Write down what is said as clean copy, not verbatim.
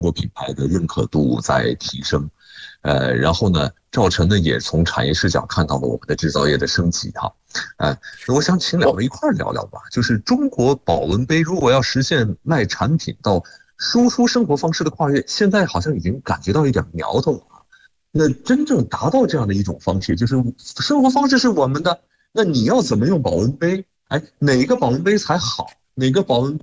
国品牌的认可度在提升，然后呢，赵晨呢也从产业视角看到了我们的制造业的升级哈，我想请两位一块儿聊聊吧，就是中国保温杯如果要实现卖产品到输出生活方式的跨越，现在好像已经感觉到一点苗头了。那真正达到这样的一种方式，就是生活方式是我们的，那你要怎么用保温杯？哎，哪个保温杯才好？哪个保温杯